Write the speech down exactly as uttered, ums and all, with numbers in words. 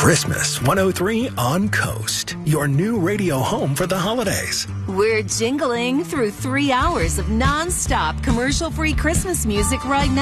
Christmas one oh three on Coast, your new radio home for the holidays. We're jingling through three hours of non-stop commercial-free Christmas music right now.